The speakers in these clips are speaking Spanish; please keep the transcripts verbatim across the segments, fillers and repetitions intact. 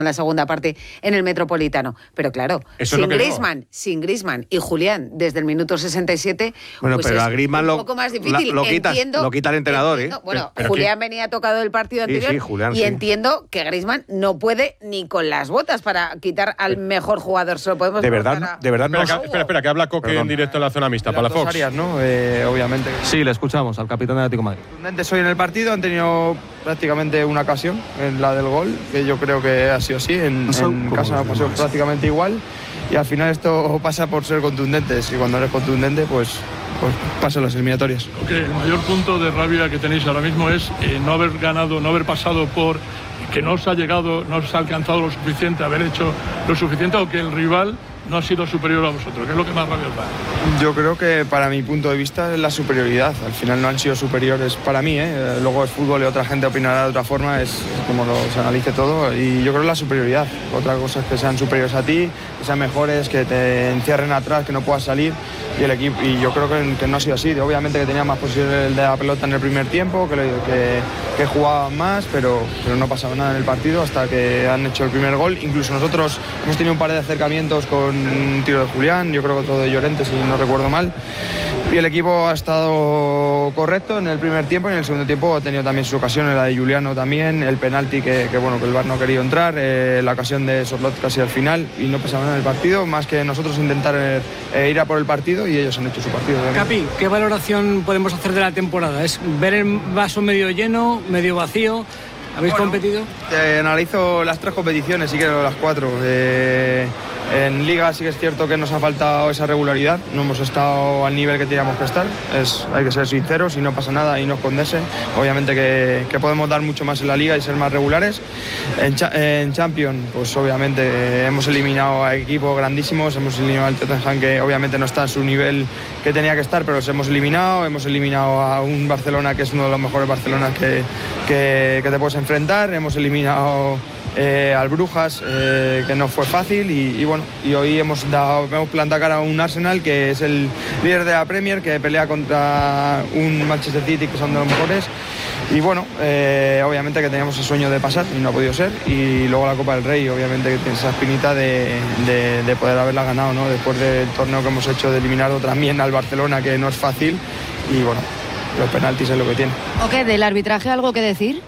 en la segunda parte en el Metropolitano. Pero claro, Eso sin es lo que Griezmann, digo. sin Griezmann y Julián desde el minuto sesenta y siete, bueno, pues pero es a Griezmann un lo, poco más difícil. La, lo, quitas, entiendo, lo quita el entrenador, entiendo, ¿eh? Bueno, pero Julián ¿qué? venía tocado del partido anterior sí, sí, Julián, y sí. entiendo que Griezmann no puede ni con las botas para quitar al mejor jugador. Se lo podemos de verdad, a... de verdad espera, no. que, espera, espera, que habla Coque Perdón. en directo en la zona mixta para la Fox. Áreas, ¿no? Eh, obviamente. Sí, le escuchamos al capitán de Atlético de Madrid. Hoy en el partido han tenido prácticamente una ocasión, en la del gol, que yo creo que ha sido así. En, en casa ha pasado prácticamente igual. Y al final esto pasa por ser contundentes. Y cuando eres contundente, pues, pues pasan las eliminatorias. Okay, el mayor punto de rabia que tenéis ahora mismo es eh, no haber ganado, no haber pasado por que no os ha llegado, no os ha alcanzado lo suficiente, haber hecho lo suficiente o que el rival no ha sido superior a vosotros. ¿Qué es lo que más rabia os da? Yo creo que para mi punto de vista es la superioridad. Al final no han sido superiores para mí, ¿eh? Luego es fútbol y otra gente opinará de otra forma, es como lo, se analice todo. Y yo creo que la superioridad. Otra cosa es que sean superiores a ti, que sean mejores, que te encierren atrás, que no puedas salir. Y el equipo, y yo creo que, que no ha sido así. Obviamente que tenía más posibilidades de la pelota en el primer tiempo, que, que, que jugaban más, pero, pero no pasaba nada en el partido hasta que han hecho el primer gol. Incluso nosotros hemos tenido un par de acercamientos con un tiro de Julián, yo creo que otro de Llorente, si no recuerdo mal. Y el equipo ha estado correcto en el primer tiempo y en el segundo tiempo ha tenido también sus ocasiones, la de Juliano también, el penalti que, que bueno, que el V A R no ha querido entrar, eh, la ocasión de Sorlot casi al final y no pasaba nada en el partido, más que nosotros intentar eh, ir a por el partido y ellos han hecho su partido. Capi, ¿qué valoración podemos hacer de la temporada? ¿Es ver el vaso medio lleno, medio vacío? ¿Habéis bueno, competido? Eh, analizo las tres competiciones, sí que las cuatro. Eh, en Liga sí que es cierto que nos ha faltado esa regularidad, no hemos estado al nivel que teníamos que estar, es, hay que ser sinceros y no pasa nada y no esconderse. Obviamente que, que podemos dar mucho más en la Liga y ser más regulares. En, cha, en Champions, pues obviamente eh, hemos eliminado a equipos grandísimos, hemos eliminado al Tottenham que obviamente no está en su nivel que tenía que estar, pero los hemos eliminado, hemos eliminado a un Barcelona que es uno de los mejores Barcelonas que, que, que te puedes enfrentar, hemos eliminado eh, al Brujas, eh, que no fue fácil y, y bueno, y hoy hemos dado, hemos plantado cara a un Arsenal que es el líder de la Premier, que pelea contra un Manchester City que son de los mejores y bueno, eh, obviamente que teníamos el sueño de pasar y no ha podido ser, y luego la Copa del Rey, obviamente que tiene esa espinita de, de, de poder haberla ganado, ¿no? Después del torneo que hemos hecho de eliminar también al Barcelona, que no es fácil, y bueno, los penaltis es lo que tiene. Ok, ¿del arbitraje algo que decir?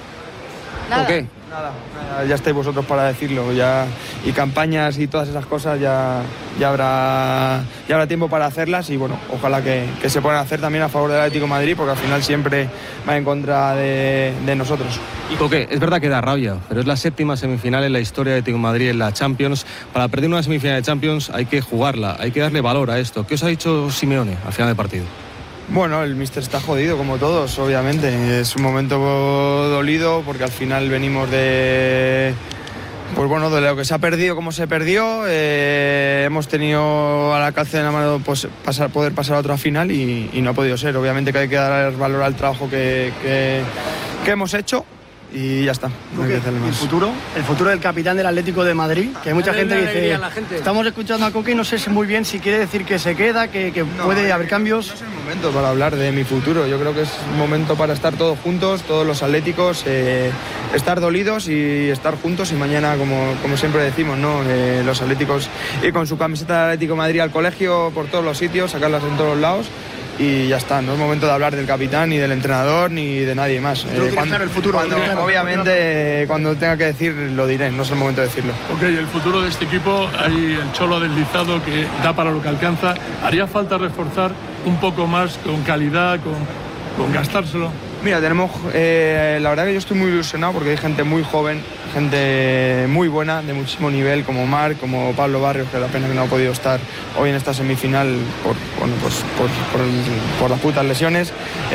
No. ¿Nada? Okay. Nada, nada, ya estáis vosotros para decirlo, ya, y campañas y todas esas cosas ya, ya, habrá, ya habrá tiempo para hacerlas y bueno, ojalá que, que se puedan hacer también a favor del Atlético de Madrid, porque al final siempre va en contra de, de nosotros. Y Coque, es verdad que da rabia, pero es la séptima semifinal en la historia de Atlético de Madrid en la Champions. Para perder una semifinal de Champions hay que jugarla, hay que darle valor a esto. ¿Qué os ha dicho Simeone al final del partido? Bueno, el míster está jodido como todos, obviamente. Es un momento dolido porque al final venimos de, pues bueno, de lo que se ha perdido, como se perdió. Eh, hemos tenido a la calce de la mano pues, pasar, poder pasar a otra final y, y no ha podido ser. Obviamente que hay que dar valor al trabajo que, que, que hemos hecho. Y ya está. No hay que hacerle más. ¿El futuro? El futuro del capitán del Atlético de Madrid, que hay mucha gente que dice, gente. Estamos escuchando a Coque y no sé muy bien si quiere decir que se queda, que, que no, puede haber cambios. No es el momento para hablar de mi futuro, yo creo que es un momento para estar todos juntos, todos los atléticos, eh, estar dolidos y estar juntos y mañana, como, como siempre decimos, ¿no? Eh, los atléticos ir con su camiseta del Atlético de Madrid al colegio, por todos los sitios, sacarlas en todos los lados. Y ya está, no es momento de hablar del capitán, ni del entrenador, ni de nadie más. Eh, cuando, el futuro, cuando, claro, obviamente, cuando tenga que decir, lo diré, no es el momento de decirlo. Ok, el futuro de este equipo, hay el Cholo deslizado que da para lo que alcanza. ¿Haría falta reforzar un poco más con calidad, con, con gastárselo? Mira, tenemos, eh, la verdad que yo estoy muy ilusionado porque hay gente muy joven, gente muy buena, de muchísimo nivel, como Marc, como Pablo Barrios, que la pena que no ha podido estar hoy en esta semifinal por, bueno, pues, por, por, por las putas lesiones.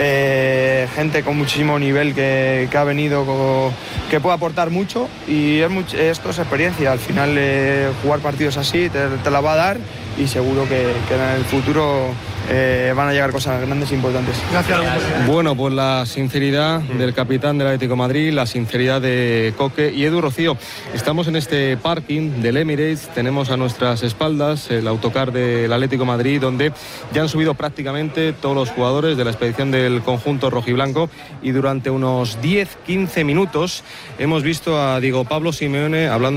Eh, gente con muchísimo nivel que, que ha venido, como, que puede aportar mucho y es mucho, esto es experiencia. Al final eh, jugar partidos así te, te la va a dar y seguro que, que en el futuro eh, van a llegar cosas grandes e importantes. Gracias. Bueno, pues la sinceridad del capitán del Atlético de Madrid, la sinceridad de Coque y Edu Rocío. Estamos en este parking del Emirates, tenemos a nuestras espaldas el autocar del Atlético de Madrid, donde ya han subido prácticamente todos los jugadores de la expedición del conjunto rojiblanco, y durante unos diez quince minutos hemos visto a Diego Pablo Simeone hablando